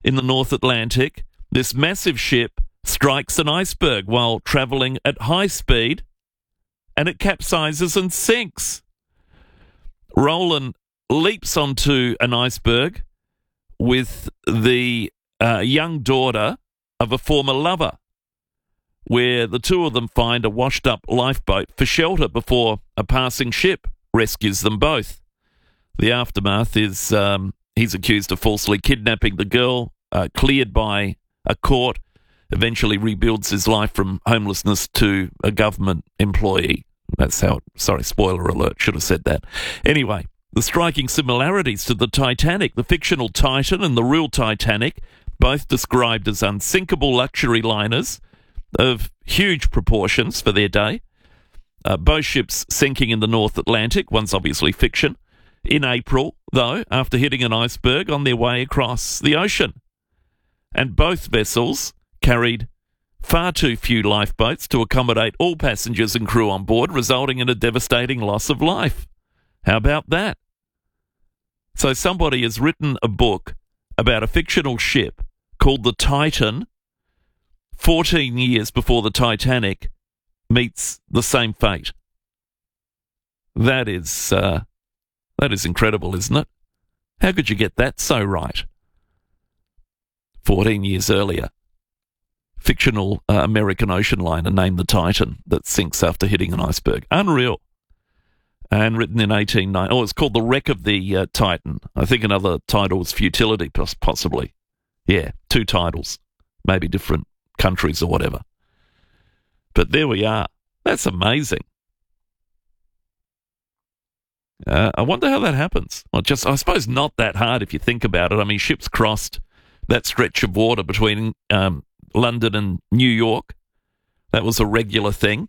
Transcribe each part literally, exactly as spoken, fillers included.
in the North Atlantic, this massive ship strikes an iceberg while travelling at high speed, and it capsizes and sinks. Roland leaps onto an iceberg with the uh, young daughter of a former lover, where the two of them find a washed-up lifeboat for shelter before a passing ship rescues them both. The aftermath is um, he's accused of falsely kidnapping the girl, uh, cleared by a court, eventually rebuilds his life from homelessness to a government employee. That's how, sorry, spoiler alert, should have said that. Anyway, the striking similarities to the Titanic, the fictional Titan and the real Titanic, both described as unsinkable luxury liners of huge proportions for their day. Uh, both ships sinking in the North Atlantic, one's obviously fiction, in April, though, after hitting an iceberg on their way across the ocean. And both vessels carried far too few lifeboats to accommodate all passengers and crew on board, resulting in a devastating loss of life. How about that? So somebody has written a book about a fictional ship called the Titan, fourteen years before the Titanic meets the same fate. That is, uh, that is incredible, isn't it? How could you get that so right? fourteen years earlier. Fictional uh, American ocean liner named the Titan that sinks after hitting an iceberg. Unreal. And written in eighteen ninety. Oh, it's called The Wreck of the uh, Titan. I think another title was Futility, possibly. Yeah, two titles. Maybe different countries or whatever. But there we are. That's amazing. Uh, I wonder how that happens. Well, just, I suppose not that hard if you think about it. I mean, ships crossed that stretch of water between um, London and New York. That was a regular thing.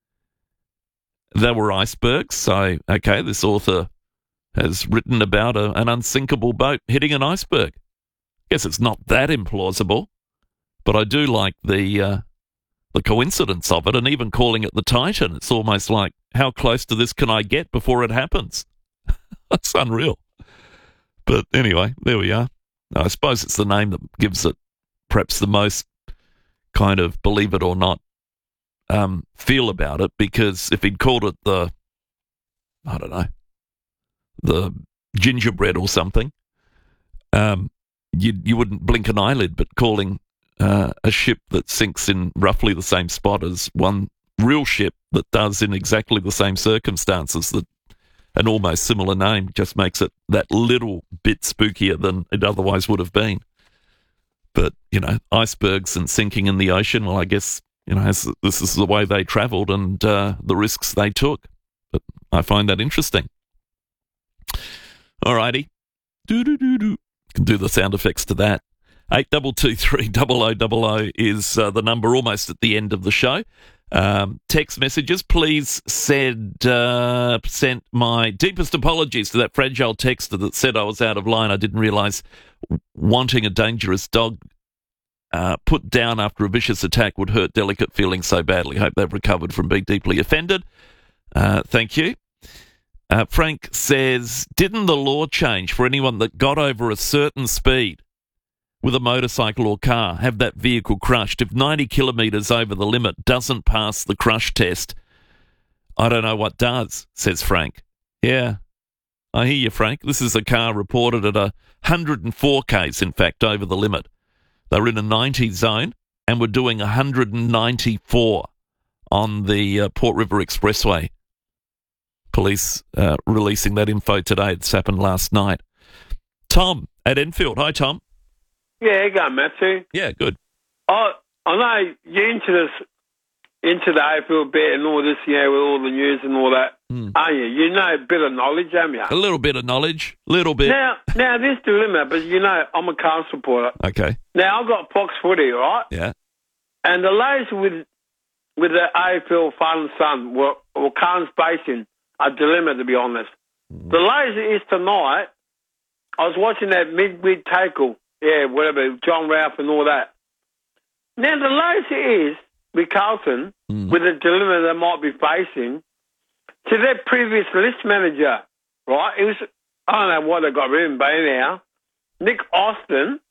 There were icebergs, so, okay, this author has written about a, an unsinkable boat hitting an iceberg. Guess it's not that implausible, but I do like the uh, the coincidence of it, and even calling it the Titan. It's almost like, how close to this can I get before it happens? That's unreal. But anyway, there we are. I suppose it's the name that gives it perhaps the most kind of, believe it or not, um, feel about it, because if he'd called it the, I don't know, the gingerbread or something, um, you you wouldn't blink an eyelid, but calling uh, a ship that sinks in roughly the same spot as one real ship that does in exactly the same circumstances, that an almost similar name just makes it that little bit spookier than it otherwise would have been. But, you know, icebergs and sinking in the ocean, well, I guess, you know, this is the way they travelled and uh, the risks they took. But I find that interesting. All righty. Do-do-do-do. Can do the sound effects to that. eight two two three double oh double oh is uh, the number, almost at the end of the show. Um, text messages, please send, uh, sent my deepest apologies to that fragile texter that said I was out of line. I didn't realise wanting a dangerous dog uh, put down after a vicious attack would hurt delicate feelings so badly. Hope they've recovered from being deeply offended. Uh, thank you. Uh, Frank says, didn't the law change for anyone that got over a certain speed with a motorcycle or car, have that vehicle crushed? If ninety kilometres over the limit doesn't pass the crush test, I don't know what does, says Frank. Yeah, I hear you, Frank. This is a car reported at one hundred four kays, in fact, over the limit. They were in a ninety zone and were doing one hundred ninety-four on the uh, Port River Expressway. Police uh, releasing that info today. It's happened last night. Tom at Enfield. Hi, Tom. Yeah, go on, Matthew. Yeah, good. I I know you're into this, into the A F L bet and all this, you know, with all the news and all that, mm. aren't you? You know a bit of knowledge, haven't you? A little bit of knowledge, little bit. Now, now this dilemma, but you know, I'm a Cars supporter. Okay. Now, I've got Fox Footy, right? Yeah. And the ladies with with the A F L Father and Son were, were Cars basing a dilemma, to be honest. Mm. The latest is tonight, I was watching that mid-mid tackle, yeah, whatever, John Ralph and all that. Now, the latest is, with Carlton, mm. with the dilemma they might be facing, to their previous list manager, right? It was, I don't know why they got rid of him, but anyhow, Nick Austin,